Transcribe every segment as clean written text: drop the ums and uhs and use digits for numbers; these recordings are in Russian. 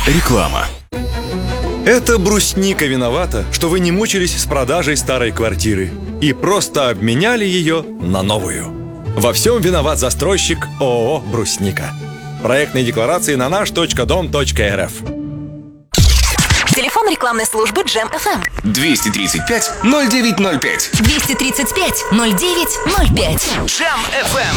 Реклама. Это брусника виновата, что вы не мучились с продажей старой квартиры и просто обменяли ее на новую. Во всем виноват застройщик ООО «Брусника». Проектные декларации на наш.дом.рф. Телефон рекламной службы Джем FM 235-0905. 235-0905. Джем FM.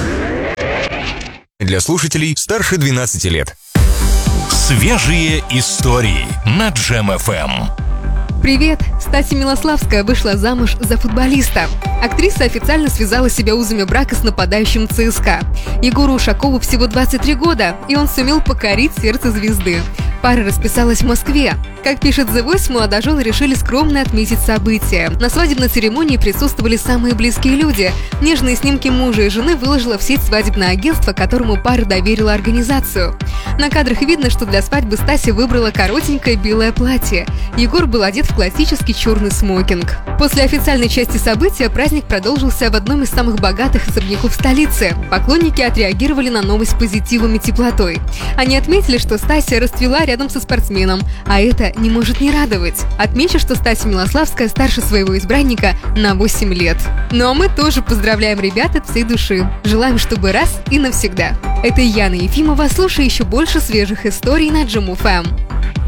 Для слушателей старше 12 лет. Свежие истории на Джем FM. Привет! Стася Милославская вышла замуж за футболиста. Актриса официально связала себя узами брака с нападающим ЦСКА. Егору Ушакову всего 23 года, и он сумел покорить сердце звезды. Пара расписалась в Москве. Как пишет The Voice, молодожены решили скромно отметить событие. На свадебной церемонии присутствовали самые близкие люди. Нежные снимки мужа и жены выложила в сеть свадебное агентство, которому пара доверила организацию. На кадрах видно, что для свадьбы Стася выбрала коротенькое белое платье. Егор был одет в классический черный смокинг. После официальной части события праздник продолжился в одном из самых богатых особняков столицы. Поклонники отреагировали на новость позитивом и теплотой. Они отметили, что Стася расцвела рядом со спортсменом, а это не может не радовать. Отмечу, что Стася Милославская старше своего избранника на 8 лет. Ну а мы тоже поздравляем ребят от всей души. Желаем, чтобы раз и навсегда. Это Яна Ефимова. Слушай еще больше свежих историй на Джем FM.